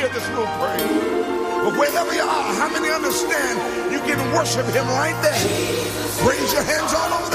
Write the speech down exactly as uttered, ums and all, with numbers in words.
hear this little praise. But wherever you are, how many understand you can worship him right there? Raise your hands all over